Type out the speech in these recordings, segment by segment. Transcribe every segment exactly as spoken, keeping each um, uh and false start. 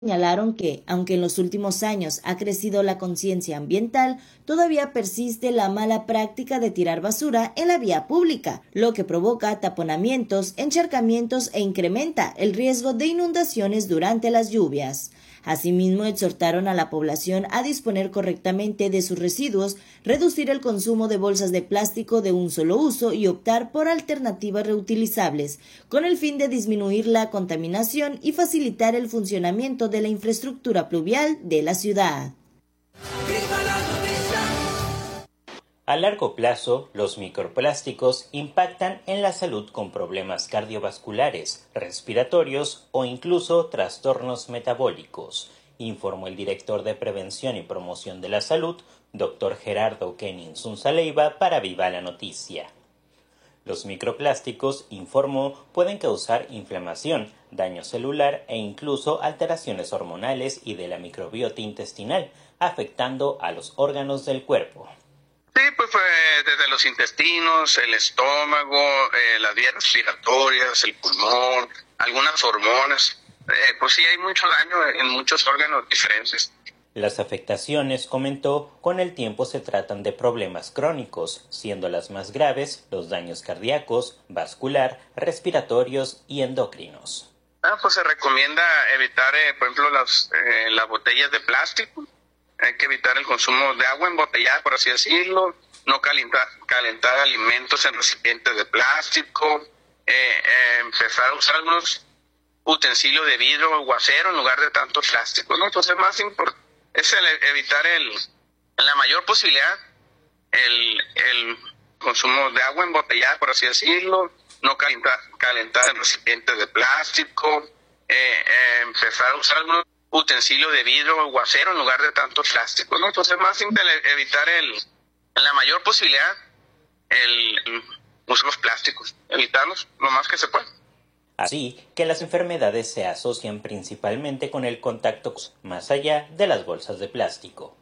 Señalaron que, aunque en los últimos años ha crecido la conciencia ambiental, todavía persiste la mala práctica de tirar basura en la vía pública, lo que provoca taponamientos, encharcamientos e incrementa el riesgo de inundaciones durante las lluvias. Asimismo, exhortaron a la población a disponer correctamente de sus residuos, reducir el consumo de bolsas de plástico de un solo uso y optar por alternativas reutilizables, con el fin de disminuir la contaminación y facilitar el funcionamiento de la infraestructura pluvial de la ciudad. A largo plazo, los microplásticos impactan en la salud con problemas cardiovasculares, respiratorios o incluso trastornos metabólicos, informó el director de Prevención y Promoción de la Salud, doctor Gerardo Kenin Sunzaleiva, para Viva la Noticia. Los microplásticos, informó, pueden causar inflamación, daño celular e incluso alteraciones hormonales y de la microbiota intestinal, afectando a los órganos del cuerpo. Sí, pues eh, desde los intestinos, el estómago, eh, las vías respiratorias, el pulmón, algunas hormonas. Eh, pues sí, hay mucho daño en muchos órganos diferentes. Las afectaciones, comentó, con el tiempo se tratan de problemas crónicos, siendo las más graves los daños cardíacos, vascular, respiratorios y endocrinos. Ah, pues se recomienda evitar, eh, por ejemplo, las, eh, las botellas de plástico. Hay que evitar el consumo de agua embotellada, por así decirlo, no calentar, calentar alimentos en recipientes de plástico, eh, eh, empezar a usar algunos utensilios de vidrio o acero en lugar de tanto plástico, ¿no? Entonces, más importante es el, evitar el, en la mayor posibilidad el, el consumo de agua embotellada, por así decirlo, no calentar, calentar en recipientes de plástico, eh, eh, empezar a usar algunos utensilio de vidrio o acero en lugar de tanto plástico, ¿no? Entonces, más simple evitar el, en la mayor posibilidad el, el uso de los plásticos, evitarlos lo más que se pueda. Así que las enfermedades se asocian principalmente con el contacto más allá de las bolsas de plástico.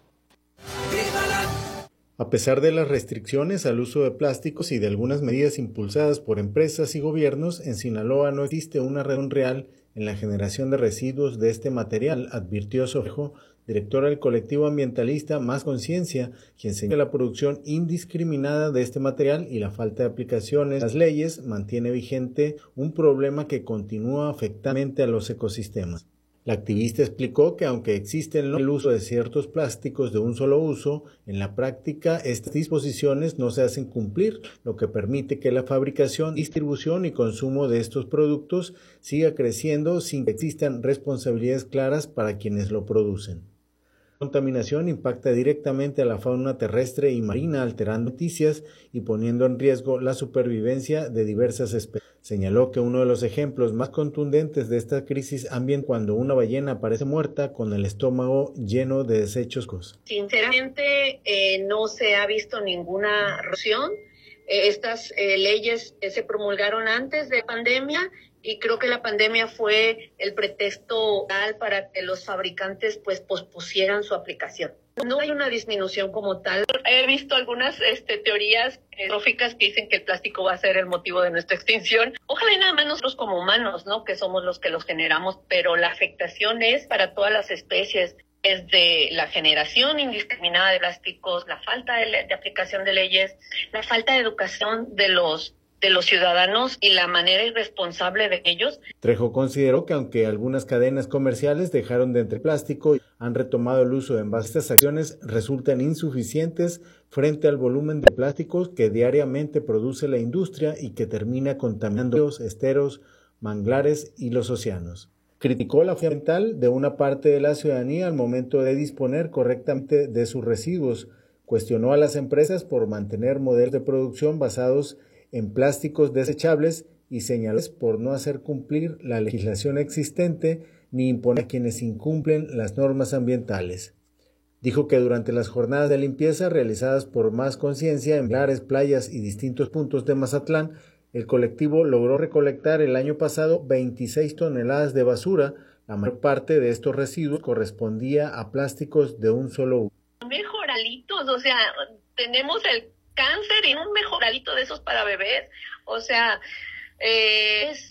A pesar de las restricciones al uso de plásticos y de algunas medidas impulsadas por empresas y gobiernos, en Sinaloa no existe una razón real en la generación de residuos de este material, advirtió Sojo, directora del colectivo ambientalista Más Conciencia, quien señala la producción indiscriminada de este material y la falta de aplicaciones. Las leyes mantiene vigente un problema que continúa afectando a los ecosistemas. La activista explicó que aunque existe el uso de ciertos plásticos de un solo uso, en la práctica estas disposiciones no se hacen cumplir, lo que permite que la fabricación, distribución y consumo de estos productos siga creciendo sin que existan responsabilidades claras para quienes lo producen. La contaminación impacta directamente a la fauna terrestre y marina, alterando noticias y poniendo en riesgo la supervivencia de diversas especies. Señaló que uno de los ejemplos más contundentes de esta crisis ambiental cuando una ballena aparece muerta con el estómago lleno de desechos. Sinceramente, eh, no se ha visto ninguna reacción. Eh, estas eh, leyes eh, se promulgaron antes de pandemia. Y creo que la pandemia fue el pretexto para que los fabricantes pues pospusieran su aplicación. No hay una disminución como tal. He visto algunas este, teorías filosóficas que dicen que el plástico va a ser el motivo de nuestra extinción. Ojalá y nada más nosotros como humanos, ¿no? Que somos los que los generamos, pero la afectación es para todas las especies. Desde la generación indiscriminada de plásticos, la falta de, de aplicación de leyes, la falta de educación de los de los ciudadanos y la manera irresponsable de ellos. Trejo consideró que aunque algunas cadenas comerciales dejaron de entre plástico y han retomado el uso de envases, estas acciones resultan insuficientes frente al volumen de plásticos que diariamente produce la industria y que termina contaminando los esteros, manglares y los océanos. Criticó la fundamental de una parte de la ciudadanía al momento de disponer correctamente de sus residuos. Cuestionó a las empresas por mantener modelos de producción basados en plásticos desechables y señaló por no hacer cumplir la legislación existente ni imponer a quienes incumplen las normas ambientales. Dijo que durante las jornadas de limpieza realizadas por Más Conciencia en bares, playas y distintos puntos de Mazatlán, el colectivo logró recolectar el año pasado veintiséis toneladas de basura. La mayor parte de estos residuos correspondía a plásticos de un solo uso. Mejoralitos, o sea, tenemos el cáncer y un mejoralito de esos para bebés, o sea, eh, es